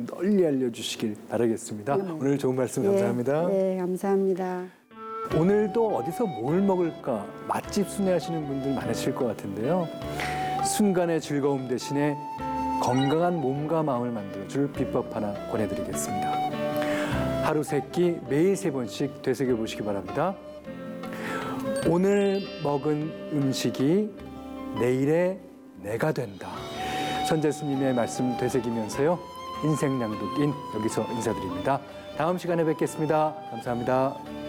널리 알려주시길 바라겠습니다. 오늘 좋은 말씀 감사합니다. 네, 감사합니다. 오늘도 어디서 뭘 먹을까 맛집 순회하시는 분들 많으실 것 같은데요. 순간의 즐거움 대신에 건강한 몸과 마음을 만들어줄 비법 하나 권해드리겠습니다. 하루 세 끼 매일 3번씩 되새겨보시기 바랍니다. 오늘 먹은 음식이 내일의 내가 된다. 선제스님의 말씀 되새기면서요. 인생 낭독인 여기서 인사드립니다. 다음 시간에 뵙겠습니다. 감사합니다.